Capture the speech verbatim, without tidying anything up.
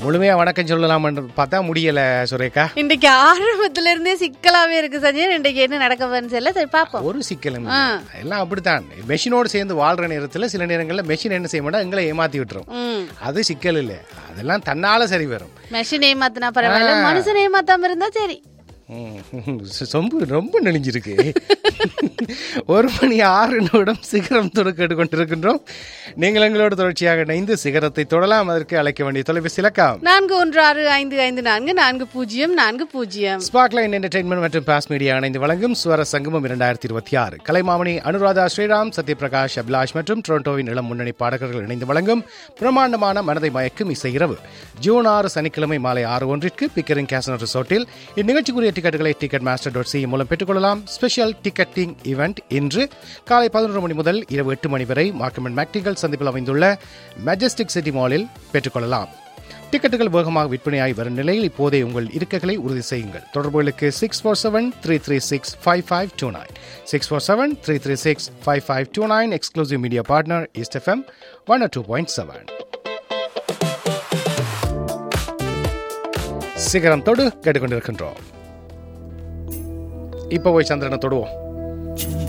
முழுமையா வணக்கம் சொல்லலாம் பார்த்தா முடியல சுரேகா. இன்றைக்கு ஆரம்பத்துல இருந்தே சிக்கலாவே இருக்கு சஞ்சய். இன்றைக்கு என்ன நடக்க போகுதுன்னு தெரியல. சரி பாப்போம். ஒரு சிக்கல் எல்லாம் அப்படித்தான். மெஷினோடு சேர்ந்து வாழ்ற நேரத்துல சில நேரங்கள்ல மெஷின் என்ன செய்ய மாட்டா எங்களை ஏமாத்தி விட்டுரும். அது சிக்கல் இல்லை, அதெல்லாம் தன்னால சரி வரும். மெஷின் ஏமாத்தினா பரவாயில்ல, மனுஷன் ஏமாத்தாம இருந்தா சரி. சொம்பு ரொம்ப நெளிஞ்சிருக்கு. ஒரு மணி ஆறு நிமிடம் சிகரம் தொட கேட்டுக்கொண்டிருக்கின்றோம். நீங்கள் எங்களோட தொடர்ச்சியாக இணைந்து சிகரத்தை தொடலாம். அதற்கு அழைக்க வேண்டிய தொலைபேசி இலக்கம் நான்கு ஒன்று ஆறு ஐந்து ஐந்து நான்கு நான்கு பூஜ்ஜியம் நான்கு பூஜ்ஜியம். ஸ்பார்க்லைன் என்டர்டெயின்மெண்ட் மற்றும் பாஸ் மீடியா இணைந்து வழங்கும் சுவர சங்கமம் இரண்டாயிரத்தி இருபத்தி ஆறு கலைமாமணி அனுராதா ஸ்ரீராம், சத்யபிரகாஷ், அபிலாஷ் மற்றும் டொரண்டோவின் இளம் முன்னணி பாடகர்கள் இணைந்து வழங்கும் பிரமாண்டமான மனதை மயக்கும் இசை இரவு ஜூன் ஆறு சனிக்கிழமை மாலை ஆறு ஒன்றிற்கு பிக்கரிங் கேசனோ ரிசோர்ட்டில் இந்நிகழ்ச்சிக்குரிய டிக்கெட்டுகளை டிக்கெட் மாஸ்டர் டாட் சி மூலம் பெற்றுக்கொள்ளலாம். ஸ்பெஷல் டிக்கெட்டிங் ஈவெண்ட் இன்று காலை பதினொன்று மணி முதல் இரவு எட்டு மணி வரை மார்க்கம் அண்ட் மேக்டிகல் சந்திப்பில் அமைந்துள்ள மெஜஸ்டிக் சிட்டி மாலில் பெற்றுக்கொள்ளலாம். டிக்கெட்டுகள் வேகமாக விற்பனையாகி வரும் நிலையில் இப்போதே உங்கள் இருக்கைகளை உறுதி செய்யுங்கள். தொடர்புகளுக்கு six four seven three three six five five two nine six four seven three three six five five two nine exclusive media partner east FM one two point seven. சிகரம் தொடு கேட்டுக்கொண்டிருக்கின்றோம். இப்போ போய் சந்திரனை தொடுவோம்.